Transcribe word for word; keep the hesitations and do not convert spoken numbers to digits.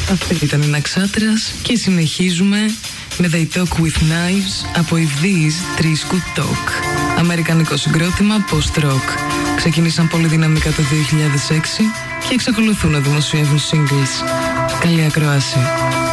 Αυτή ήταν η Ναξάτρας και συνεχίζουμε με They Talk With Knives από Ivdees Triscoot Talk. Αμερικανικό συγκρότημα post-rock. Ξεκίνησαν πολύ δυναμικά το δύο χιλιάδες έξι και εξακολουθούν να δημοσιεύουν singles. Καλή ακρόαση.